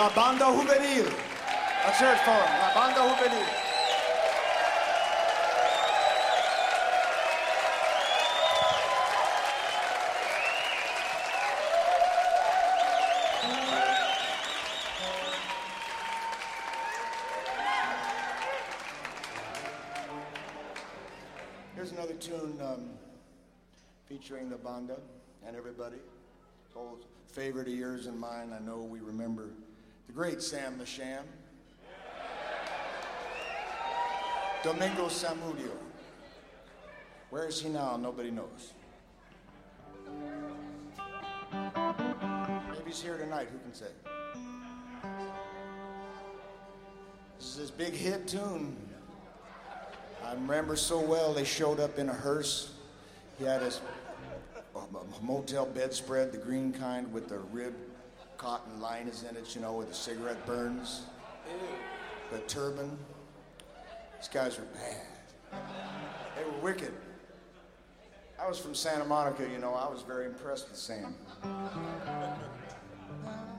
La Banda Juvenil. Let's hear it for them. La Banda Juvenil. Here's another tune featuring the banda and everybody. It's all favorite of yours and mine. I know we remember the great Sam the Sham. Domingo Samudio. Where is he now? Nobody knows. Maybe he's here tonight. Who can say? This is his big hit tune. I remember so well, they showed up in a hearse. He had his motel bedspread, the green kind with the ribbed cotton liners in it, you know, with the cigarette burns. The turban. These guys were bad. They were wicked. I was from Santa Monica, you know. I was very impressed with Sam.